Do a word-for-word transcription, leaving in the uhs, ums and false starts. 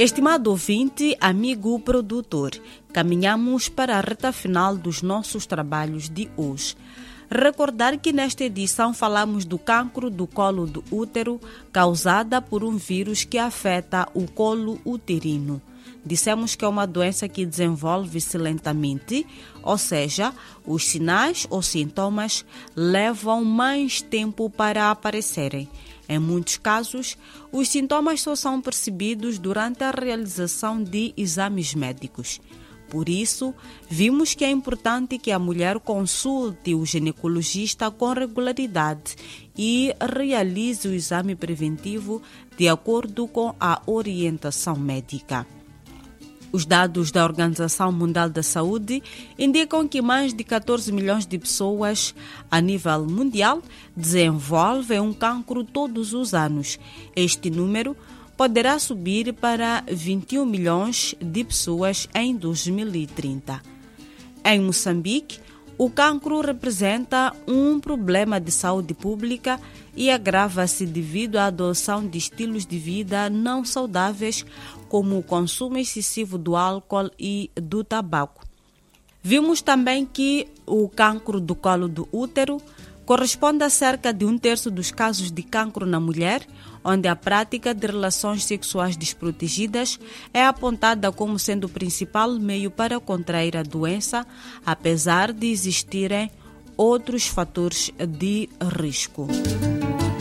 Estimado ouvinte, amigo produtor, caminhamos para a reta final dos nossos trabalhos de hoje. Recordar que nesta edição falamos do cancro do colo do útero causada por um vírus que afeta o colo uterino. Dissemos que é uma doença que desenvolve-se lentamente, ou seja, os sinais ou sintomas levam mais tempo para aparecerem. Em muitos casos, os sintomas só são percebidos durante a realização de exames médicos. Por isso, vimos que é importante que a mulher consulte o ginecologista com regularidade e realize o exame preventivo de acordo com a orientação médica. Os dados da Organização Mundial da Saúde indicam que mais de catorze milhões de pessoas a nível mundial desenvolvem um cancro todos os anos. Este número poderá subir para vinte e um milhões de pessoas em dois mil e trinta. Em Moçambique, o cancro representa um problema de saúde pública e agrava-se devido à adoção de estilos de vida não saudáveis, como o consumo excessivo do álcool e do tabaco. Vimos também que o cancro do colo do útero corresponde a cerca de um terço dos casos de cancro na mulher, onde a prática de relações sexuais desprotegidas é apontada como sendo o principal meio para contrair a doença, apesar de existirem outros fatores de risco.